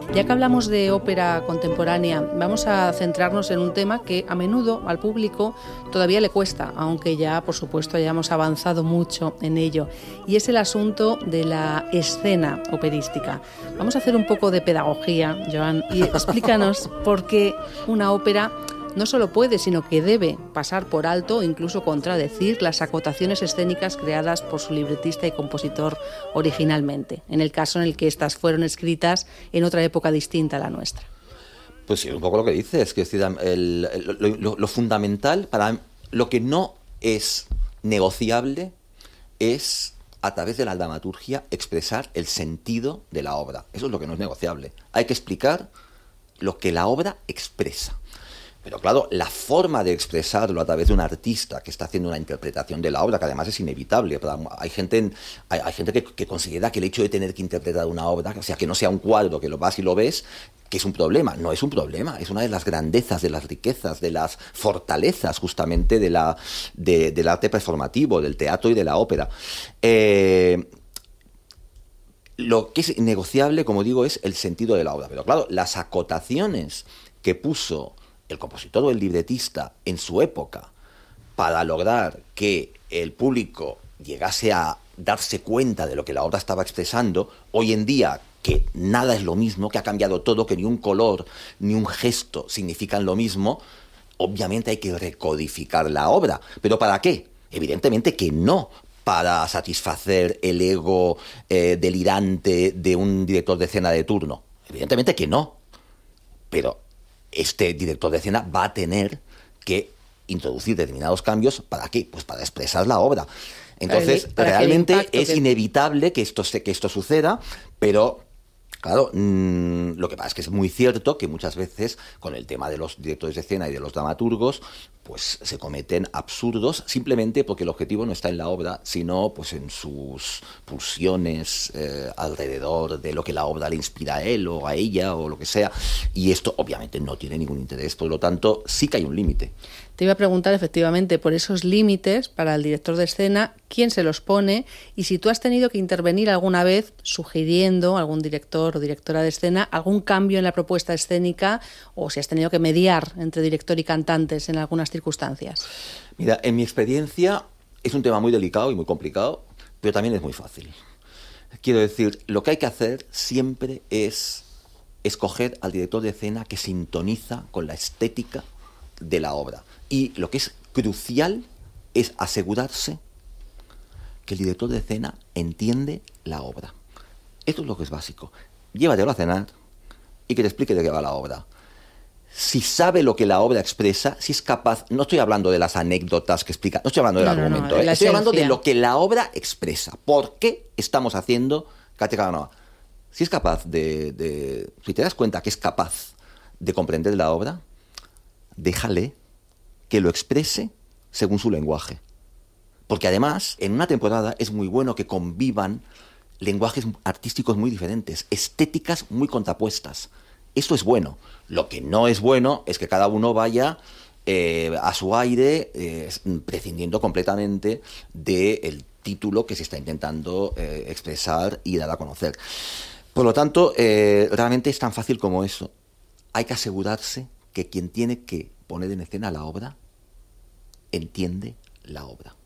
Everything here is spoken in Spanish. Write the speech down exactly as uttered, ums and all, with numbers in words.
Ya que hablamos de ópera contemporánea, vamos a centrarnos en un tema que a menudo al público todavía le cuesta, aunque ya, por supuesto, hayamos avanzado mucho en ello, y es el asunto de la escena operística. Vamos a hacer un poco de pedagogía, Joan, y explícanos por qué una ópera no solo puede, sino que debe pasar por alto o incluso contradecir las acotaciones escénicas creadas por su libretista y compositor originalmente, en el caso en el que éstas fueron escritas en otra época distinta a la nuestra. Pues sí, un poco lo que dices, que es decir, el, el, lo, lo, lo fundamental, para lo que no es negociable, es a través de la dramaturgia expresar el sentido de la obra. Eso es lo que no es negociable. Hay que explicar lo que la obra expresa. Pero claro, la forma de expresarlo a través de un artista que está haciendo una interpretación de la obra, que además es inevitable. Hay gente, hay, hay gente que, que considera que el hecho de tener que interpretar una obra, o sea, que no sea un cuadro, que lo vas y lo ves, que es un problema. No es un problema, es una de las grandezas, de las riquezas, de las fortalezas justamente de la, de, del arte performativo, del teatro y de la ópera. Eh, lo que es innegociable, como digo, es el sentido de la obra. Pero claro, las acotaciones que puso el compositor o el libretista en su época para lograr que el público llegase a darse cuenta de lo que la obra estaba expresando, hoy en día que nada es lo mismo, que ha cambiado todo, que ni un color ni un gesto significan lo mismo, obviamente hay que recodificar la obra. ¿Pero para qué? Evidentemente que no para satisfacer el ego eh, delirante de un director de escena de turno. Evidentemente que no. Pero este director de escena va a tener que introducir determinados cambios. ¿Para qué? Pues para expresar la obra. Entonces, para realmente es que... inevitable que esto, se, que esto suceda, pero claro, mmm, lo que pasa es que es muy cierto que muchas veces con el tema de los directores de escena y de los dramaturgos, pues se cometen absurdos simplemente porque el objetivo no está en la obra, sino pues en sus pulsiones eh, alrededor de lo que la obra le inspira a él o a ella o lo que sea, y esto obviamente no tiene ningún interés, por lo tanto sí que hay un límite. Te iba a preguntar efectivamente por esos límites para el director de escena, quién se los pone y si tú has tenido que intervenir alguna vez sugiriendo a algún director o directora de escena algún cambio en la propuesta escénica o si has tenido que mediar entre director y cantantes en algunas circunstancias. Mira, en mi experiencia es un tema muy delicado y muy complicado, pero también es muy fácil. Quiero decir, lo que hay que hacer siempre es escoger al director de escena que sintoniza con la estética de la obra. Y lo que es crucial es asegurarse que el director de escena entiende la obra. Esto es lo que es básico. Llévatelo a cenar y que te explique de qué va la obra. Si sabe lo que la obra expresa, si es capaz, no estoy hablando de las anécdotas que explica, no estoy hablando del no, argumento, no, no, ¿eh? Estoy hablando de lo que la obra expresa. ¿Por qué estamos haciendo Catecanova? Si es capaz de, de, si te das cuenta que es capaz de comprender la obra, déjale que lo exprese según su lenguaje. Porque además, en una temporada es muy bueno que convivan lenguajes artísticos muy diferentes, estéticas muy contrapuestas. Esto es bueno. Lo que no es bueno es que cada uno vaya eh, a su aire, eh, prescindiendo completamente del título que se está intentando eh, expresar y dar a conocer. Por lo tanto, eh, realmente es tan fácil como eso. Hay que asegurarse que quien tiene que poner en escena la obra entiende la obra.